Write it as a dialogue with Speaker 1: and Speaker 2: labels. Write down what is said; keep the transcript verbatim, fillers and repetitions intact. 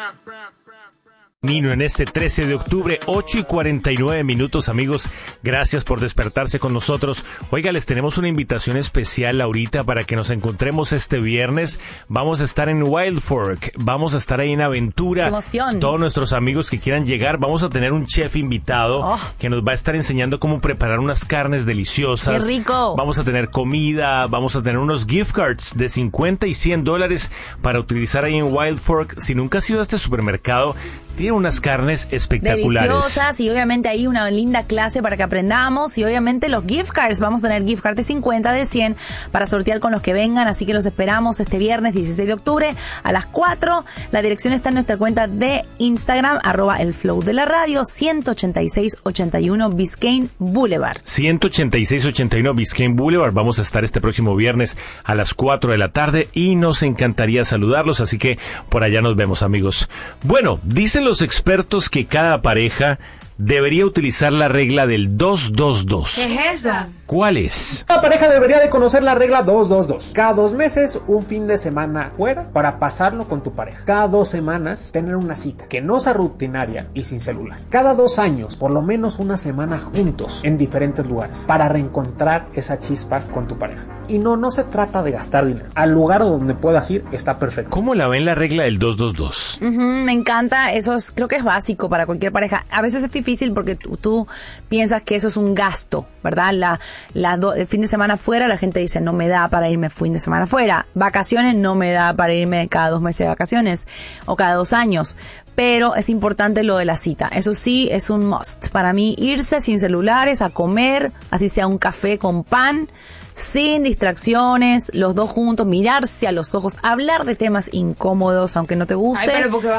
Speaker 1: Nino en este trece de octubre, ocho y cuarenta y nueve minutos, amigos. Gracias por despertarse con nosotros. Oiga, les tenemos una invitación especial ahorita para que nos encontremos este viernes. Vamos a estar en Wild Fork, vamos a estar ahí en Aventura.
Speaker 2: ¡Qué emoción!
Speaker 1: Todos nuestros amigos que quieran llegar, vamos a tener un chef invitado oh. que nos va a estar enseñando cómo preparar unas carnes deliciosas.
Speaker 2: ¡Qué rico!
Speaker 1: Vamos a tener comida, vamos a tener unos gift cards de cincuenta y cien dólares para utilizar ahí en Wild Fork. Si nunca has ido a este supermercado, tiene unas carnes espectaculares.
Speaker 2: Deliciosas, y obviamente ahí una linda clase para que aprendamos, y obviamente los gift cards, vamos a tener gift cards de cincuenta, de cien para sortear con los que vengan, así que los esperamos este viernes dieciséis de octubre a las cuatro. La dirección está en nuestra cuenta de Instagram, arroba el flow de la radio, ciento ochenta y seis ochenta y uno Biscayne Boulevard.
Speaker 1: ciento ochenta y seis ochenta y uno Biscayne Boulevard. Vamos a estar este próximo viernes a las cuatro de la tarde y nos encantaría saludarlos, así que por allá nos vemos, amigos. Bueno, dicen los expertos que cada pareja debería utilizar la regla del dos dos dos.
Speaker 3: ¿Qué es esa?
Speaker 1: ¿Cuál es?
Speaker 4: Cada pareja debería de conocer la regla dos dos dos. Cada dos meses, un fin de semana fuera para pasarlo con tu pareja. Cada dos semanas, tener una cita que no sea rutinaria y sin celular. Cada dos años, por lo menos una semana juntos en diferentes lugares para reencontrar esa chispa con tu pareja. Y no, no se trata de gastar dinero. Al lugar donde puedas ir está perfecto.
Speaker 1: ¿Cómo la ven la regla del dos dos dos?
Speaker 2: Uh-huh, me encanta, eso es, creo que es básico para cualquier pareja. A veces es difícil porque tú, tú piensas que eso es un gasto, ¿verdad? La, la do, el fin de semana fuera, la gente dice, no me da para irme fin de semana fuera. Vacaciones, no me da para irme cada dos meses de vacaciones o cada dos años. Pero es importante lo de la cita. Eso sí, es un must. Para mí, irse sin celulares a comer, así sea un café con pan, sin distracciones, los dos juntos, mirarse a los ojos, hablar de temas incómodos, aunque no te guste.
Speaker 3: Ay, pero porque